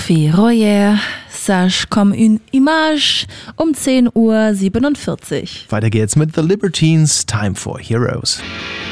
Ferroyer, Sage comme une image um 10:47 Uhr. Weiter geht's mit The Libertines, Time for Heroes.